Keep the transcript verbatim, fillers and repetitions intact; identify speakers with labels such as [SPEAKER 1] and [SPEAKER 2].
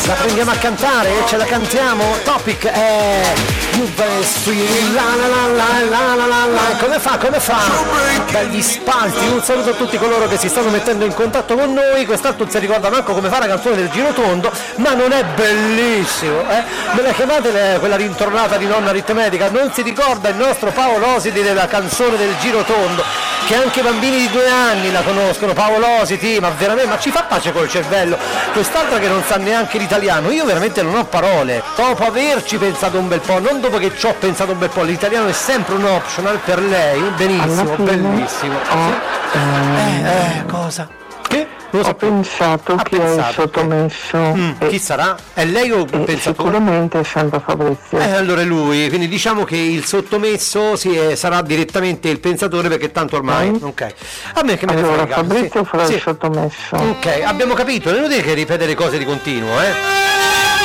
[SPEAKER 1] La prendiamo a cantare? Ce la cantiamo? Topic è Juve Street, la la la la la la la la. Come fa? Come fa? Dagli spalti, un saluto a tutti coloro che si stanno mettendo in contatto con noi. Quest'altro non si ricorda manco come fa la canzone del Girotondo, ma non è bellissimo, eh? Me la chiamate le, quella rintornata di nonna aritmetica? Non si ricorda il nostro Paolo Ositi della canzone del Girotondo, che anche i bambini di due anni la conoscono. Paolo Ositi, ma veramente, ma ci fa pace col cervello. Quest'altra che non sa neanche l'italiano, io veramente non ho parole, dopo averci pensato un bel po', non dopo che ci ho pensato un bel po', l'italiano è sempre un optional per lei, benissimo, bellissimo.
[SPEAKER 2] Ho,
[SPEAKER 1] eh, eh, cosa? Che?
[SPEAKER 2] Ho so. pensato
[SPEAKER 1] ha
[SPEAKER 2] che
[SPEAKER 1] pensato
[SPEAKER 2] hai sottomesso.
[SPEAKER 1] Mm, chi sarà? È lei o
[SPEAKER 2] eh,
[SPEAKER 1] pensato?
[SPEAKER 2] Sicuramente è Sandro Fabrizio.
[SPEAKER 1] Eh, allora è lui, quindi diciamo che il sottomesso sì, è, sarà direttamente il pensatore, perché tanto ormai. Mm. Ok. A me che me
[SPEAKER 2] allora
[SPEAKER 1] ne frega.
[SPEAKER 2] Fabrizio
[SPEAKER 1] sì.
[SPEAKER 2] farà
[SPEAKER 1] sì.
[SPEAKER 2] il sottomesso.
[SPEAKER 1] Ok, abbiamo capito, non è inutile che ripetere cose di continuo, eh?